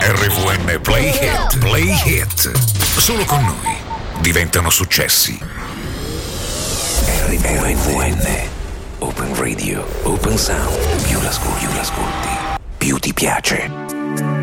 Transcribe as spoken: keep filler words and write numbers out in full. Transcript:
R V N Play Hit, Play Hit. Solo con noi diventano successi. R V N Open Radio, Open Sound. Più l'ascolti, più l'ascolti, più ti piace.